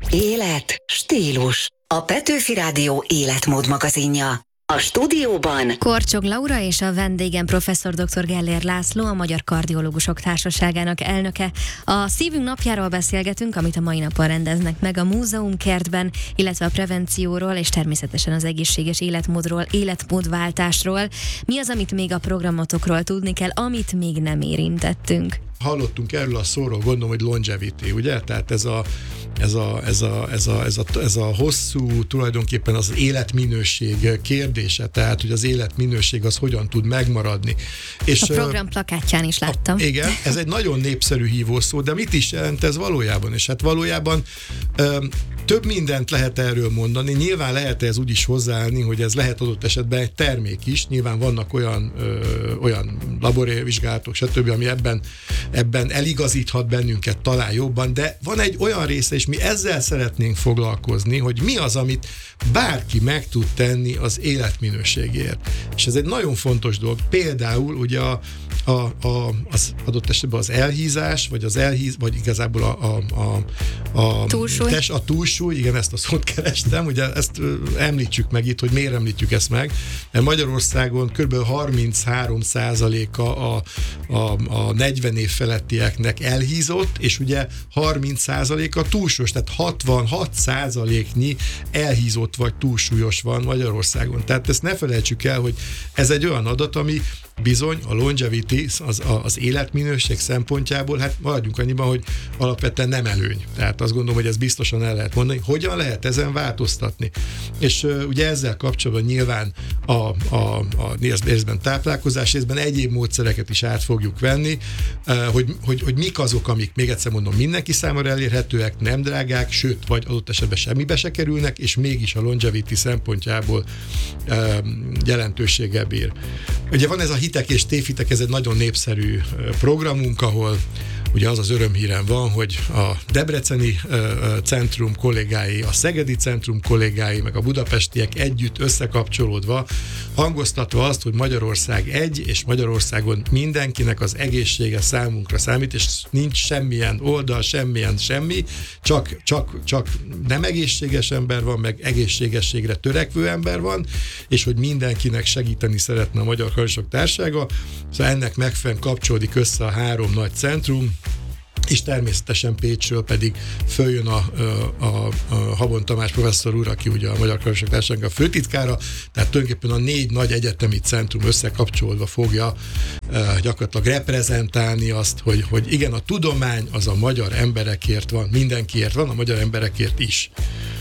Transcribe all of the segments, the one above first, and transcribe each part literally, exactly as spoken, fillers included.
Élet, stílus. A Petőfi Rádió életmód magazinja. A stúdióban Korcsog Laura és a vendégem professzor dr. Gellér László, a Magyar Kardiológusok Társaságának elnöke. A Szívünk napjáról beszélgetünk, amit a mai napon rendeznek meg a Múzeumkertben, illetve a prevencióról és természetesen az egészséges életmódról, életmódváltásról. Mi az, amit még a programotokról tudni kell, amit még nem érintettünk? Hallottunk erről a szóról, gondolom, hogy longevity, ugye? Tehát ez a, ez a, ez a, ez a, ez a, ez a hosszú, tulajdonképpen az életminőség kérdése, tehát hogy az életminőség az hogyan tud megmaradni. És, a program plakátján is láttam. A, igen, ez egy nagyon népszerű hívószó, de mit is jelent ez valójában? És hát valójában ö, több mindent lehet erről mondani. Nyilván lehet ez úgy is hozzáállni, hogy ez lehet adott esetben egy termék is. Nyilván vannak olyan, ö, olyan laborvizsgálatok, stb., ami ebben ebben eligazíthat bennünket talán jobban, de van egy olyan része, és mi ezzel szeretnénk foglalkozni, hogy mi az, amit bárki meg tud tenni az életminőségért. És ez egy nagyon fontos dolog. Például ugye a, a, a, az adott esetben az elhízás, vagy az elhíz, vagy igazából a, a, a, a, túlsúly. Tes, a túlsúly, igen, ezt a szót kerestem, ugye ezt említsük meg itt, hogy miért említjük ezt meg, mert Magyarországon kb. harminchárom százaléka a, a, a negyven év felettieknek elhízott, és ugye harminc százaléka túlsúlyos, tehát hatvanhat százaléknyi elhízott vagy túlsúlyos van Magyarországon. Tehát ezt ne felejtsük el, hogy ez egy olyan adat, ami bizony a longevity, az, az életminőség szempontjából, hát maradjunk annyiban, hogy alapvetően nem előny. Tehát azt gondolom, hogy ez biztosan el lehet mondani, hogyan lehet ezen változtatni. És uh, ugye ezzel kapcsolatban nyilván a, a, a részben táplálkozás, részben egyéb módszereket is át fogjuk venni, uh, hogy, hogy, hogy mik azok, amik még egyszer mondom, mindenki számára elérhetőek, nem drágák, sőt, vagy adott esetben semmibe se kerülnek, és mégis a longevity szempontjából uh, jelentőséggel bír. Ugye van ez a Hitek és tévhitek, ez egy nagyon népszerű programunk, ahol ugye az az örömhírem van, hogy a debreceni uh, centrum kollégái, a szegedi centrum kollégái, meg a budapestiek együtt összekapcsolódva, hangoztatva azt, hogy Magyarország egy, és Magyarországon mindenkinek az egészsége számunkra számít, és nincs semmilyen oldal, semmilyen semmi, csak, csak, csak nem egészséges ember van, meg egészségességre törekvő ember van, és hogy mindenkinek segíteni szeretne a Magyar Kardiológusok Társasága. Szóval ennek megfelelően kapcsolódik össze a három nagy centrum, és természetesen Pécsről pedig följön a, a, a, a Habon Tamás professzor úr, aki ugye a Magyar Kardiológusok Társasága a főtitkára, tehát tulajdonképpen a négy nagy egyetemi centrum összekapcsolódva fogja uh, gyakorlatilag reprezentálni azt, hogy, hogy igen, a tudomány az a magyar emberekért van, mindenkiért van, a magyar emberekért is.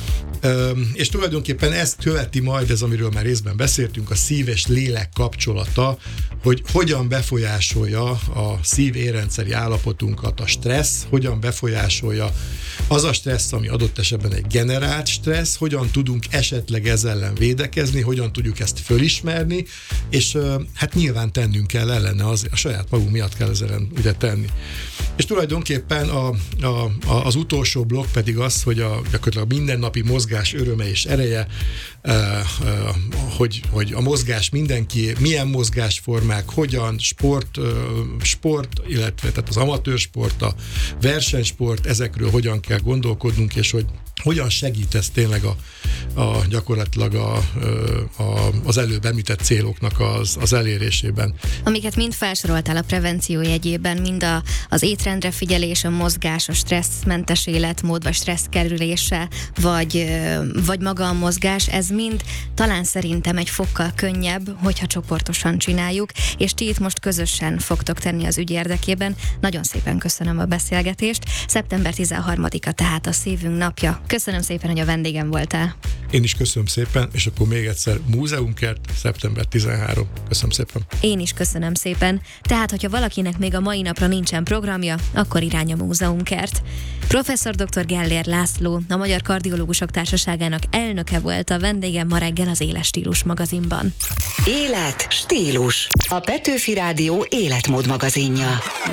Üm, és tulajdonképpen ezt követi majd ez, amiről már részben beszéltünk, a szív és lélek kapcsolata, hogy hogyan befolyásolja a szív-érrendszeri állapotunkat a stressz, hogyan befolyásolja az a stressz, ami adott esetben egy generált stressz, hogyan tudunk esetleg ezzel ellen védekezni, hogyan tudjuk ezt fölismerni, és hát nyilván tennünk kell ellene, az, a saját magunk miatt kell ezzel ugye tenni. És tulajdonképpen a, a, a, az utolsó blokk pedig az, hogy a, gyakorlatilag mindennapi mozgás öröme és ereje, uh, uh, hogy, hogy a mozgás mindenki, milyen mozgásformák, hogyan, sport, uh, sport, illetve tehát az amatőrsport, a versenysport, ezekről hogyan kell gondolkodnunk, és hogy hogyan segít ez tényleg a, a gyakorlatilag a, a, az előbb említett céloknak az, az elérésében. Amiket mind felsoroltál a prevenció jegyében, mind a, az étrendre figyelés, a mozgás, a stresszmentes életmód, vagy stresszkerülése, vagy, vagy maga a mozgás, ez mind talán szerintem egy fokkal könnyebb, hogyha csoportosan csináljuk, és ti itt most közösen fogtok tenni az ügy érdekében. Nagyon szépen köszönöm a beszélgetést. szeptember tizenharmadika tehát a Szívünk napja. Köszönöm szépen, hogy a vendégem voltál. Én is köszönöm szépen, és akkor még egyszer Múzeumkert, szeptember tizenharmadika. Köszönöm szépen. Én is köszönöm szépen. Tehát, hogyha valakinek még a mai napra nincsen programja, akkor irány a Múzeumkert. Professzor dr. Gellér László, a Magyar Kardiológusok Társaságának elnöke volt a vendégem ma reggel az Éles Stílus magazinban. Élet, stílus. A Petőfi Rádió életmód magazinja.